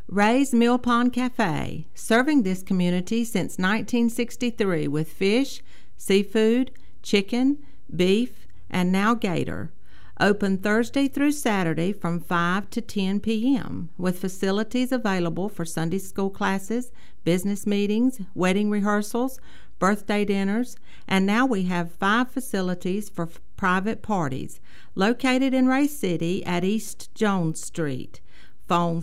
Ray's Mill Pond Cafe, serving this community since 1963 with fish, seafood, chicken, beef, and now gator. Open Thursday through Saturday from 5 to 10 p.m. with facilities available for Sunday school classes, business meetings, wedding rehearsals, birthday dinners, and now we have 5 facilities for private parties located in Ray City at East Jones Street. Phone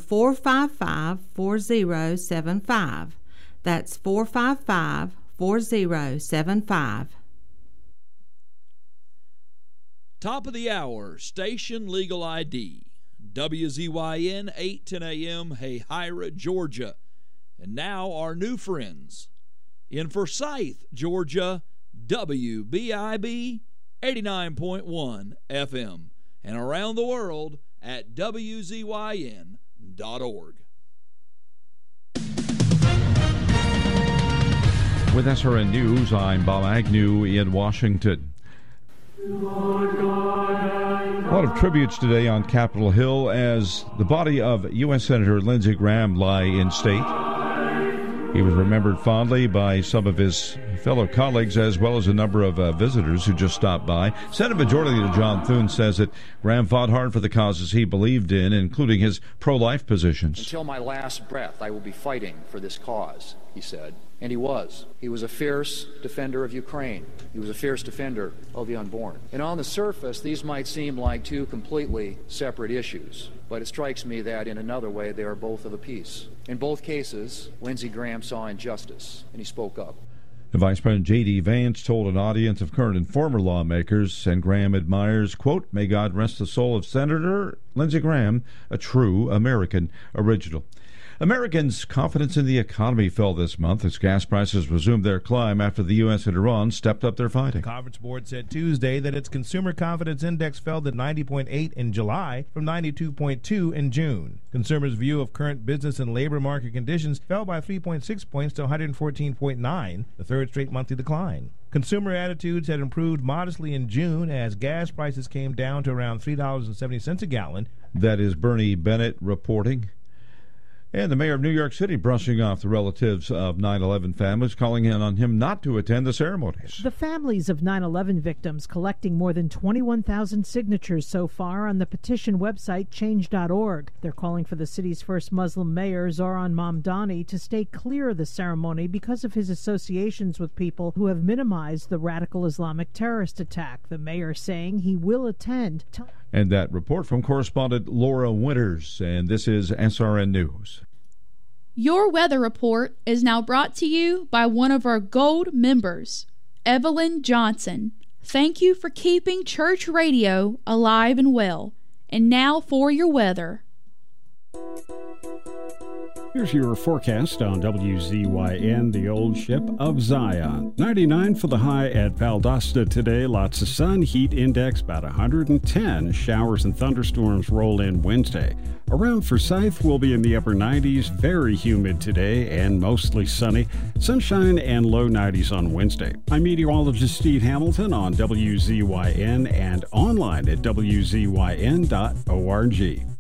455-4075. That's 455-4075. Top of the hour, Station Legal ID. WZYN 810 AM, Hahira, Georgia. And now our new friends. In Forsyth, Georgia, WBIB 89.1 FM. And around the world at WZYN.org. With SRN News, I'm Bob Agnew in Washington. A lot of tributes today on Capitol Hill as the body of U.S. Senator Lindsey Graham lie in state. He was remembered fondly by some of his fellow colleagues as well as a number of visitors who just stopped by. Senate Majority Leader John Thune says that Graham fought hard for the causes he believed in, including his pro-life positions. Until my last breath, I will be fighting for this cause, he said. And he was. He was a fierce defender of Ukraine. He was a fierce defender of the unborn. And on the surface, these might seem like two completely separate issues. But it strikes me that in another way, they are both of a piece. In both cases, Lindsey Graham saw injustice, and he spoke up. The Vice President J.D. Vance told an audience of current and former lawmakers, and Graham admires, quote, "May God rest the soul of Senator Lindsey Graham, a true American original." Americans' confidence in the economy fell this month as gas prices resumed their climb after the U.S. and Iran stepped up their fighting. The Conference Board said Tuesday that its Consumer Confidence Index fell to 90.8 in July from 92.2 in June. Consumers' view of current business and labor market conditions fell by 3.6 points to 114.9, the third straight monthly decline. Consumer attitudes had improved modestly in June as gas prices came down to around $3.70 a gallon. That is Bernie Bennett reporting. And the mayor of New York City brushing off the relatives of 9/11 families, calling in on him not to attend the ceremonies. The families of 9/11 victims collecting more than 21,000 signatures so far on the petition website change.org. They're calling for the city's first Muslim mayor, Zohran Mamdani, to stay clear of the ceremony because of his associations with people who have minimized the radical Islamic terrorist attack. The mayor saying he will attend. And that report from correspondent Laura Winters, and this is SRN News. Your weather report is now brought to you by one of our Gold members, Evelyn Johnson. Thank you for keeping church radio alive and well. And now for your weather. Here's your forecast on WZYN, the old ship of Zion. 99 for the high at Valdosta today. Lots of sun. Heat index about 110. Showers and thunderstorms roll in Wednesday. Around Forsyth, we'll be in the upper 90s. Very humid today and mostly sunny. Sunshine and low 90s on Wednesday. I'm meteorologist Steve Hamilton on WZYN and online at WZYN.org.